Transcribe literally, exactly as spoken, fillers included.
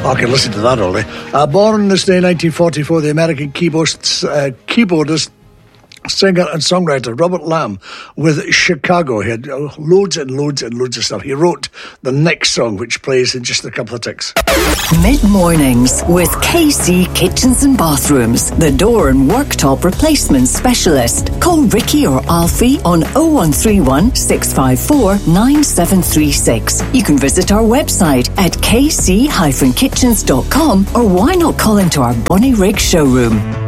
I can listen to that all day. Uh, born on this day, nineteen forty-four, the American keyboardist, uh, keyboardist, singer and songwriter Robert Lamb with Chicago. He had loads and loads and loads of stuff. He wrote the next song, which plays in just a couple of ticks. Mid-mornings with K C Kitchens and Bathrooms, the door and worktop replacement specialist. Call Ricky or Alfie on oh one three one, six five four, nine seven three six. You can visit our website at k c dash kitchens dot com, or why not call into our Bonnie Rig showroom.